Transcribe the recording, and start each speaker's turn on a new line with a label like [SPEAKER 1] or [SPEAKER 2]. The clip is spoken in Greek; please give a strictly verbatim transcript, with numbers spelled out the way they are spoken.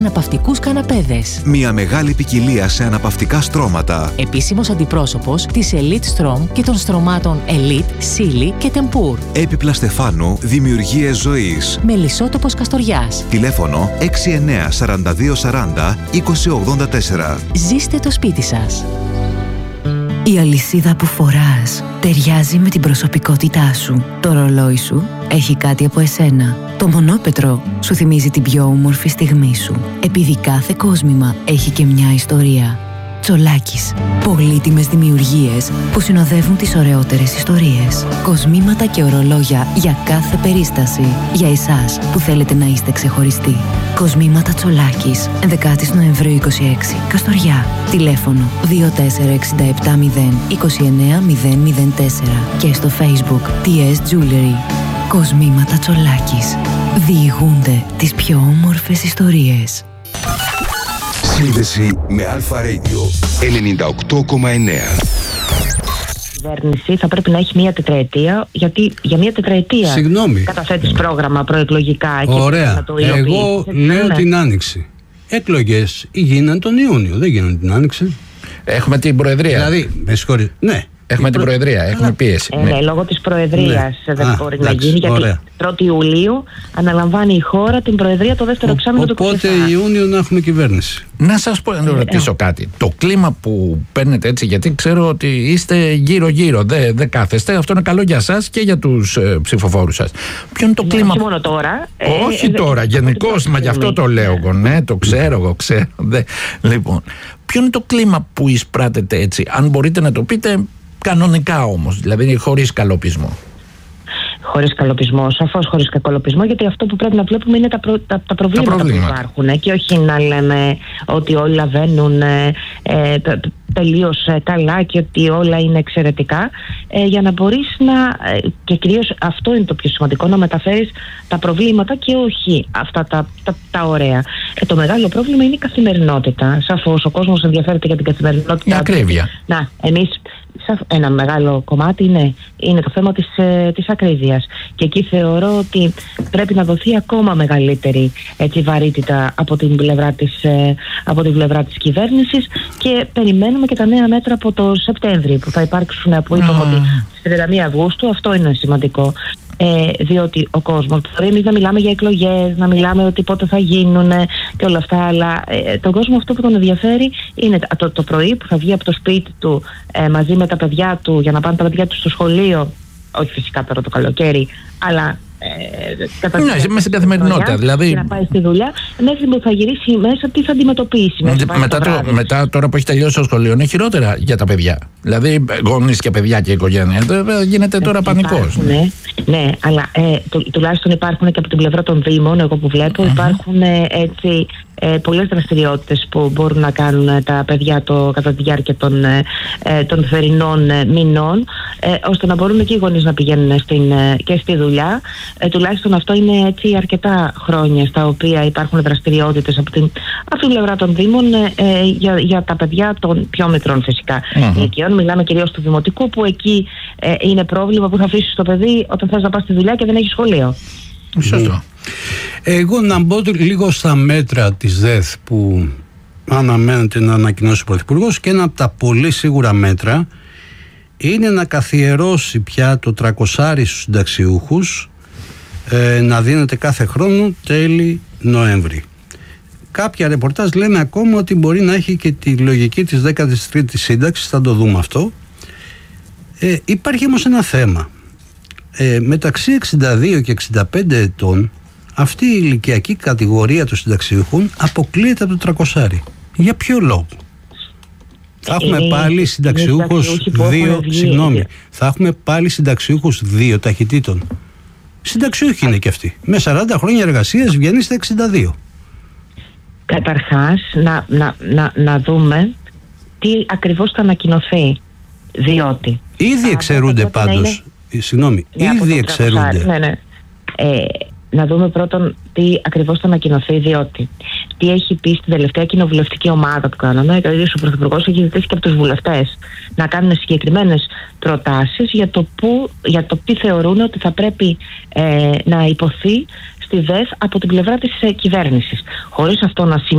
[SPEAKER 1] Αναπαυτικούς καναπέδες.
[SPEAKER 2] Μια μεγάλη ποικιλία σε αναπαυτικά στρώματα.
[SPEAKER 1] Επίσημος αντιπρόσωπος της Elite Strom και των στρωμάτων Elite, Silly και Tempur.
[SPEAKER 2] Έπιπλα Στεφάνου, δημιουργίες ζωής.
[SPEAKER 1] Μελισσότοπος Καστοριάς.
[SPEAKER 2] Τηλέφωνο έξι εννέα τέσσερα δύο τέσσερα μηδέν είκοσι ογδόντα τέσσερα.
[SPEAKER 1] Ζήστε το σπίτι σας.
[SPEAKER 3] Η αλυσίδα που φοράς ταιριάζει με την προσωπικότητά σου. Το ρολόι σου έχει κάτι από εσένα. Το μονόπετρο σου θυμίζει την πιο όμορφη στιγμή σου. Επειδή κάθε κόσμημα έχει και μια ιστορία. Τσολάκης. Πολύτιμες δημιουργίες που συνοδεύουν τις ωραιότερες ιστορίες. Κοσμήματα και ορολόγια για κάθε περίσταση. Για εσάς που θέλετε να είστε ξεχωριστοί. Κοσμήματα Τσολάκης. ενδέκα Νοεμβρίου είκοσι έξι. Καστοριά. Τηλέφωνο δύο τέσσερα έξι επτά μηδέν είκοσι εννέα μηδέν μηδέν τέσσερα και στο Facebook τι ες Jewelry. Κοσμήματα Τσολάκης. Διηγούνται τις πιο όμορφες ιστορίες.
[SPEAKER 4] Σύνδεση με Αλφα Radio ενενήντα οκτώ κόμμα εννέα.
[SPEAKER 5] Η κυβέρνηση θα πρέπει να έχει μία τετραετία, γιατί για μία τετραετία
[SPEAKER 6] Συγγνώμη.
[SPEAKER 5] καταθέτεις πρόγραμμα προεκλογικά.
[SPEAKER 6] Ωραία.
[SPEAKER 5] Να το
[SPEAKER 6] Εγώ λέω
[SPEAKER 5] ναι.
[SPEAKER 6] την Άνοιξη. Εκλογές γίναν τον Ιούνιο, δεν γίναν την Άνοιξη.
[SPEAKER 7] Έχουμε την Προεδρία.
[SPEAKER 6] Δηλαδή, με συγχωρείτε. Ναι.
[SPEAKER 7] Έχουμε την
[SPEAKER 6] προ...
[SPEAKER 7] Προεδρία, έχουμε
[SPEAKER 5] Αλλά...
[SPEAKER 7] πίεση.
[SPEAKER 5] Ε, ναι, λόγω της Προεδρίας ναι. δεν
[SPEAKER 6] Α,
[SPEAKER 5] μπορεί
[SPEAKER 6] εντάξει,
[SPEAKER 5] να γίνει, γιατί
[SPEAKER 6] ωραία.
[SPEAKER 5] πρώτη Ιουλίου αναλαμβάνει η χώρα την Προεδρία το δεύτερο εξάμηνο του είκοσι επτά.
[SPEAKER 6] Οπότε Ιούνιο να έχουμε κυβέρνηση.
[SPEAKER 7] Να σας πω, να ρωτήσω κάτι. Το κλίμα που παίρνετε έτσι, γιατί ξέρω ότι είστε γύρω-γύρω, δεν δε κάθεστε, αυτό είναι καλό για σας και για τους ε, ψηφοφόρους σας. Ποιο είναι το
[SPEAKER 5] ναι,
[SPEAKER 7] κλίμα.
[SPEAKER 5] Όχι μόνο τώρα.
[SPEAKER 7] Όχι
[SPEAKER 5] ε,
[SPEAKER 7] τώρα,
[SPEAKER 5] ε,
[SPEAKER 7] γενικώς, μα γι' αυτό το λέω εγώ. Ναι, το ξέρω εγώ, ξέρω. Δε. Λοιπόν, ποιο είναι το κλίμα που εισπράτετε έτσι, αν μπορείτε να το πείτε κανονικά όμως, δηλαδή χωρίς καλοπισμό.
[SPEAKER 5] Χωρίς καλοπισμό, σαφώς χωρίς καλοπισμό, γιατί αυτό που πρέπει να βλέπουμε είναι τα, προ, τα, τα, προβλήματα, τα προβλήματα που υπάρχουν ε, και όχι να λέμε ότι όλα βαίνουν ε, ε, τελείως ε, καλά και ότι όλα είναι εξαιρετικά, ε, για να μπορείς να, ε, και κυρίως αυτό είναι το πιο σημαντικό, να μεταφέρεις τα προβλήματα και όχι αυτά τα, τα, τα ωραία. Ε, το μεγάλο πρόβλημα είναι η καθημερινότητα. Σαφώς ο κόσμος ενδιαφέρεται για την καθημερινότητα.
[SPEAKER 7] Η ακρίβεια.
[SPEAKER 5] Να, εμείς ένα μεγάλο κομμάτι είναι, είναι το θέμα της, ε, της ακρίβειας, και εκεί θεωρώ ότι πρέπει να δοθεί ακόμα μεγαλύτερη έτσι, βαρύτητα από την πλευρά της, ε, από την πλευρά της κυβέρνησης, και περιμένουμε και τα νέα μέτρα από το Σεπτέμβρη που θα υπάρξουν, που είπαμε ότι στις τριάντα μία Αυγούστου. Αυτό είναι σημαντικό. Ε, διότι ο κόσμος, μπορεί εμείς να μιλάμε για εκλογές, να μιλάμε ότι πότε θα γίνουν και όλα αυτά, αλλά ε, τον κόσμο αυτό που τον ενδιαφέρει είναι το, το πρωί που θα βγει από το σπίτι του ε, μαζί με τα παιδιά του για να πάνε τα παιδιά του στο σχολείο, όχι φυσικά τώρα το καλοκαίρι, αλλά Ε,
[SPEAKER 7] ναι, μέσα στην καθημερινότητα. Δηλαδή...
[SPEAKER 5] Και να πάει στη δουλειά, μέχρι που θα γυρίσει μέσα, τι θα αντιμετωπίσει.
[SPEAKER 7] Με, μετά, το, μετά, τώρα που έχει τελειώσει το σχολείο, είναι χειρότερα για τα παιδιά. Δηλαδή, γονείς και παιδιά και οικογένεια. Γίνεται τώρα ε, πανικός.
[SPEAKER 5] Ναι, ναι, αλλά ε, του, τουλάχιστον υπάρχουν και από την πλευρά των Δήμων, εγώ που βλέπω, uh-huh. υπάρχουν ε, έτσι. Ε, πολλές δραστηριότητες που μπορούν να κάνουν ε, τα παιδιά το, κατά τη διάρκεια των, ε, των θερινών ε, μηνών, ε, ώστε να μπορούν και οι γονείς να πηγαίνουν στην, ε, και στη δουλειά. Ε, τουλάχιστον αυτό είναι έτσι αρκετά χρόνια στα οποία υπάρχουν δραστηριότητες από την, από την πλευρά των Δήμων ε, ε, για, για τα παιδιά των πιο μικρών φυσικά ηλικιών. Uh-huh. Μιλάμε κυρίως του δημοτικού, που εκεί ε, είναι πρόβλημα που θα αφήσεις το παιδί όταν θες να πας στη δουλειά και δεν έχει σχολείο.
[SPEAKER 7] Σωστό.
[SPEAKER 6] Εγώ να μπω λίγο στα μέτρα της ΔΕΘ που αναμένεται να ανακοινώσει ο Πρωθυπουργός, και ένα από τα πολύ σίγουρα μέτρα είναι να καθιερώσει πια το τριακοσάρι στους συνταξιούχους, ε, να δίνεται κάθε χρόνο τέλη Νοέμβρη. Κάποια ρεπορτάζ λένε ακόμα ότι μπορεί να έχει και τη λογική της δέκατης τρίτης σύνταξης, θα το δούμε αυτό. Ε, υπάρχει όμως ένα θέμα. Ε, μεταξύ εξήντα δύο και εξήντα πέντε ετών αυτή η ηλικιακή κατηγορία των συνταξιούχων αποκλείεται από το τριακοσάρι. Για ποιο λόγο? Θα έχουμε ε, πάλι συνταξιούχους δύο, συγγνώμη, θα έχουμε πάλι συνταξιούχους δύο ταχυτήτων. Συνταξιούχοι είναι και αυτοί. Με σαράντα χρόνια εργασίας βγαίνει στα εξήντα δύο.
[SPEAKER 5] Καταρχάς να, να, να, να δούμε τι ακριβώς θα ανακοινωθεί. Διότι
[SPEAKER 6] ήδη εξαιρούνται πάντως. Είναι... Συγγνώμη, ναι, ήδη εξαιρούνται.
[SPEAKER 5] Ναι, ναι. Ε, να δούμε πρώτον τι ακριβώς θα ανακοινωθεί, διότι τι έχει πει στην τελευταία κοινοβουλευτική ομάδα που κάναμε. Ο ίδιος ο Πρωθυπουργός έχει ζητήσει και από τους βουλευτές να κάνουν συγκεκριμένες προτάσεις για το, που, για το τι θεωρούν ότι θα πρέπει ε, να υποθεί στη ΔΕΘ από την πλευρά της ε, κυβέρνησης. Χωρίς αυτό να σημαίνει